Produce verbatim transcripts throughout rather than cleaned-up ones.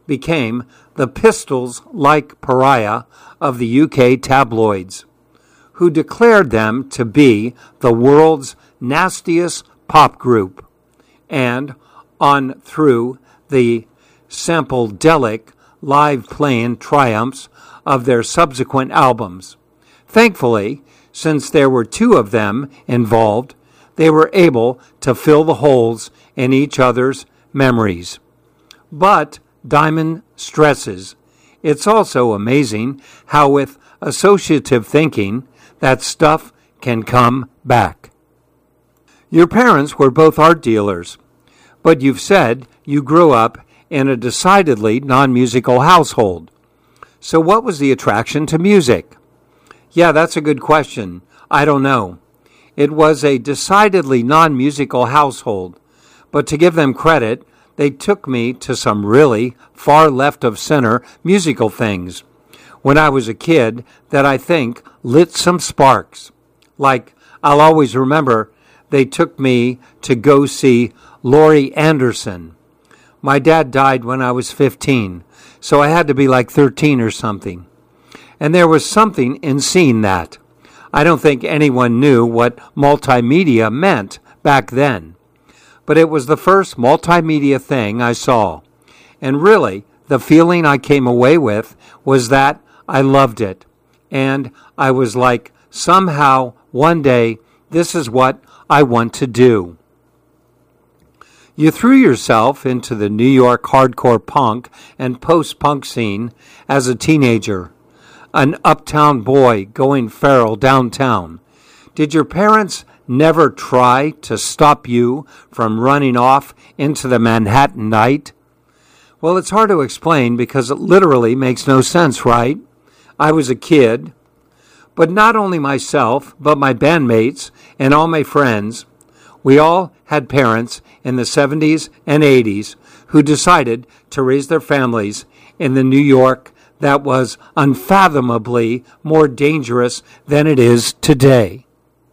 became the Pistols-like pariah of the U K tabloids, who declared them to be the world's nastiest pop group, and on through the sample-delic live-playing triumphs of their subsequent albums. Thankfully, since there were two of them involved, they were able to fill the holes in each other's memories. But Diamond stresses, it's also amazing how with associative thinking, that stuff can come back. Your parents were both art dealers, but you've said you grew up in a decidedly non-musical household. So what was the attraction to music? Yeah, that's a good question. I don't know. It was a decidedly non-musical household, but to give them credit, they took me to some really far left of center musical things when I was a kid that I think lit some sparks. Like, I'll always remember they took me to go see Laurie Anderson. My dad died when I was fifteen, so I had to be like thirteen or something. And there was something in seeing that. I don't think anyone knew what multimedia meant back then. But it was the first multimedia thing I saw. And really, the feeling I came away with was that I loved it. And I was like, somehow, one day, this is what I want to do. You threw yourself into the New York hardcore punk and post-punk scene as a teenager, an uptown boy going feral downtown. Did your parents never try to stop you from running off into the Manhattan night? Well, it's hard to explain because it literally makes no sense, right? I was a kid, but not only myself, but my bandmates and all my friends, we all had parents in the seventies and eighties who decided to raise their families in the New York that was unfathomably more dangerous than it is today.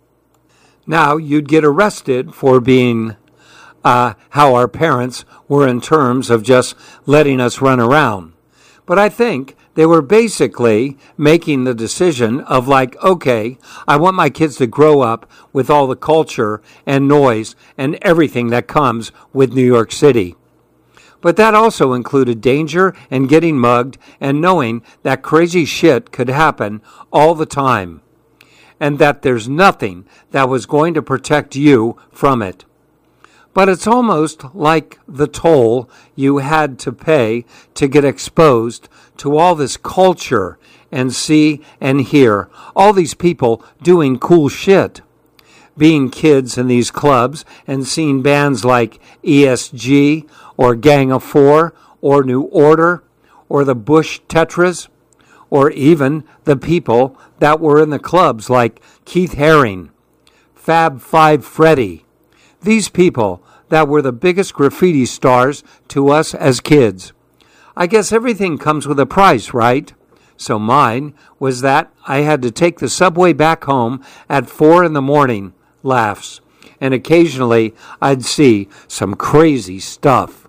Now, you'd get arrested for being uh, how our parents were in terms of just letting us run around. But I think they were basically making the decision of like, okay, I want my kids to grow up with all the culture and noise and everything that comes with New York City. But that also included danger and getting mugged and knowing that crazy shit could happen all the time, and that there's nothing that was going to protect you from it. But it's almost like the toll you had to pay to get exposed to all this culture and see and hear all these people doing cool shit. Being kids in these clubs and seeing bands like E S G or Gang of Four or New Order or the Bush Tetras, or even the people that were in the clubs like Keith Haring, Fab Five Freddy. These people that were the biggest graffiti stars to us as kids. I guess everything comes with a price, right? So mine was that I had to take the subway back home at four in the morning, laughs, and occasionally I'd see some crazy stuff.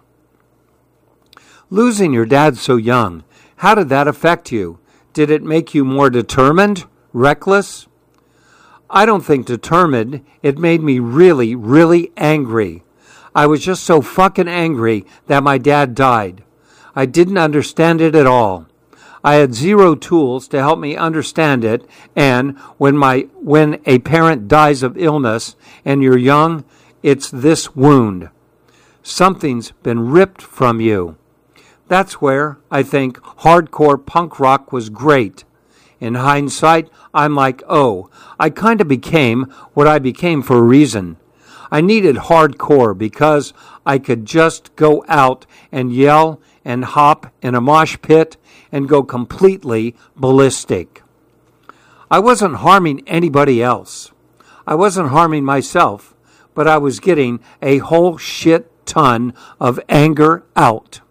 Losing your dad so young, how did that affect you? Did it make you more determined, reckless? I don't think determined. It made me really, really angry. I was just so fucking angry that my dad died. I didn't understand it at all. I had zero tools to help me understand it, and when my when a parent dies of illness and you're young, it's this wound. Something's been ripped from you. That's where I think hardcore punk rock was great. In hindsight, I'm like, oh, I kind of became what I became for a reason. I needed hardcore because I could just go out and yell and hop in a mosh pit and go completely ballistic. I wasn't harming anybody else. I wasn't harming myself, but I was getting a whole shit ton of anger out.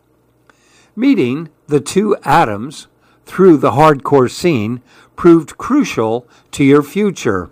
Meeting the two Adams through the hardcore scene proved crucial to your future.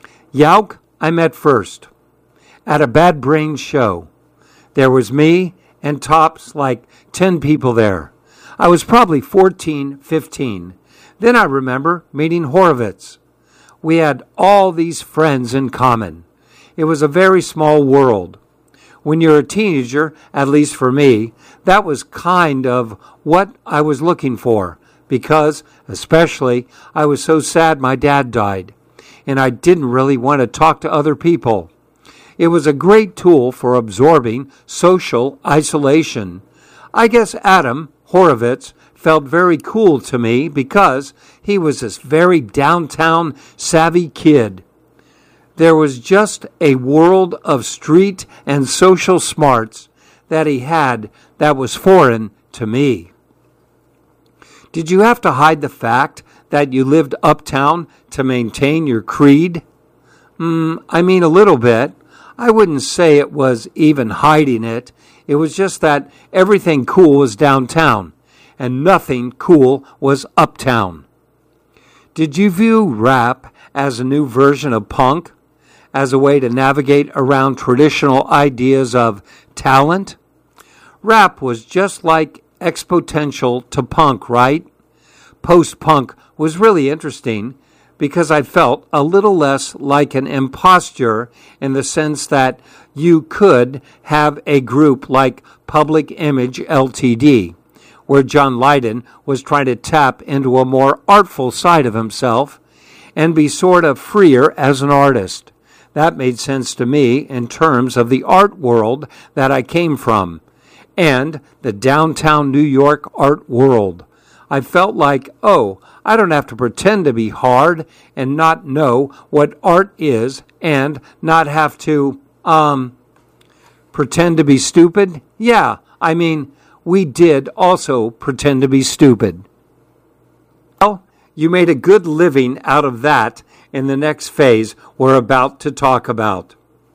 Yauk I met first at a Bad Brains show. There was me and tops like ten people there. I was probably fourteen, fifteen. Then I remember meeting Horovitz. We had all these friends in common. It was a very small world. When you're a teenager, at least for me, that was kind of what I was looking for, because, especially, I was so sad my dad died, and I didn't really want to talk to other people. It was a great tool for absorbing social isolation. I guess Adam Horovitz felt very cool to me because he was this very downtown savvy kid. There was just a world of street and social smarts that he had that was foreign to me. Did you have to hide the fact that you lived uptown to maintain your creed? Mm, I mean, a little bit. I wouldn't say it was even hiding it. It was just that everything cool was downtown, and nothing cool was uptown. Did you view rap as a new version of punk, as a way to navigate around traditional ideas of talent? Rap was just like exponential to punk, right? Post-punk was really interesting because I felt a little less like an imposture in the sense that you could have a group like Public Image Limited, where John Lydon was trying to tap into a more artful side of himself and be sort of freer as an artist. That made sense to me in terms of the art world that I came from and the downtown New York art world. I felt like, oh, I don't have to pretend to be hard and not know what art is and not have to, um, pretend to be stupid. Yeah, I mean, we did also pretend to be stupid. Well, you made a good living out of that in the next phase we're about to talk about.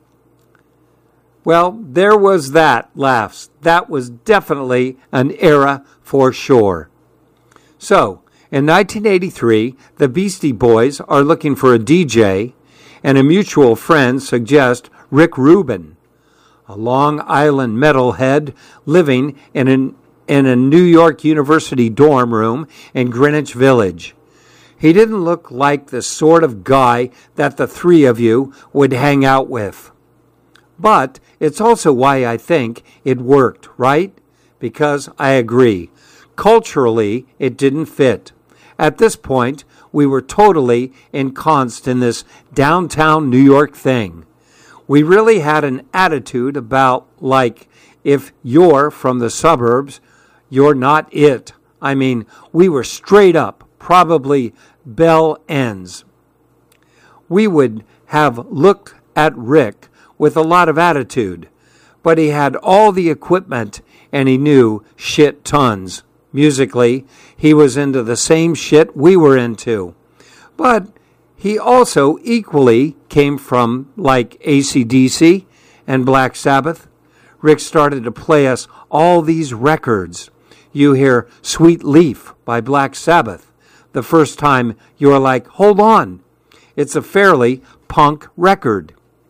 Well, there was that, laughs. That was definitely an era for sure. So, in nineteen eighty-three, the Beastie Boys are looking for a D J, and a mutual friend suggests Rick Rubin, a Long Island metalhead living in, an, in a New York University dorm room in Greenwich Village. He didn't look like the sort of guy that the three of you would hang out with. But it's also why I think it worked, right? Because I agree. Culturally, it didn't fit. At this point, we were totally ensconced in this downtown New York thing. We really had an attitude about, like, if you're from the suburbs, you're not it. I mean, we were straight up, probably bell ends. We would have looked at Rick with a lot of attitude, but he had all the equipment and he knew shit tons. Musically, he was into the same shit we were into. But he also equally came from, like, A C D C and Black Sabbath. Rick started to play us all these records. You hear Sweet Leaf by Black Sabbath. The first time you're like, hold on, it's a fairly punk record.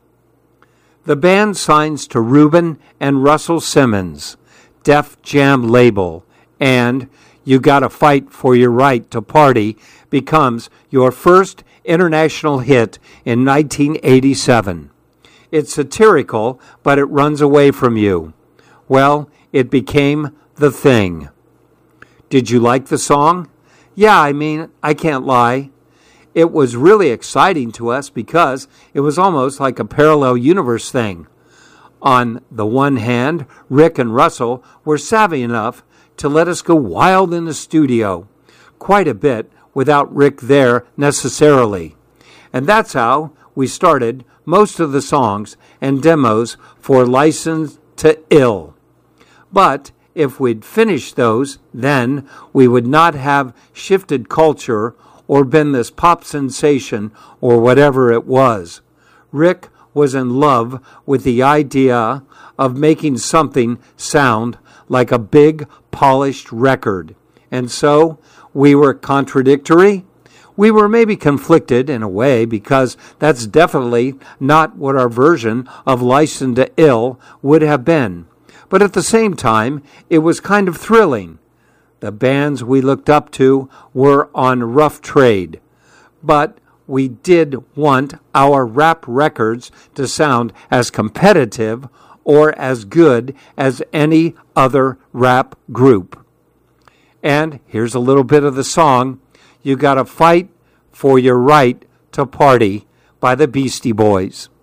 The band signs to Rubin and Russell Simmons, Def Jam label, and You Gotta Fight for Your Right to Party becomes your first international hit in nineteen eighty-seven. It's satirical, but it runs away from you. Well, it became the thing. Did you like the song? Yeah, I mean, I can't lie. It was really exciting to us because it was almost like a parallel universe thing. On the one hand, Rick and Russell were savvy enough to let us go wild in the studio, quite a bit without Rick there necessarily. And that's how we started most of the songs and demos for License to Ill. But if we'd finished those, then we would not have shifted culture or been this pop sensation or whatever it was. Rick was in love with the idea of making something sound like a big, polished record. And so we were contradictory. We were maybe conflicted in a way because that's definitely not what our version of License to Ill would have been. But at the same time, it was kind of thrilling. The bands we looked up to were on rough trade, but we did want our rap records to sound as competitive or as good as any other rap group. And here's a little bit of the song, "You Gotta Fight for Your Right to Party" by the Beastie Boys.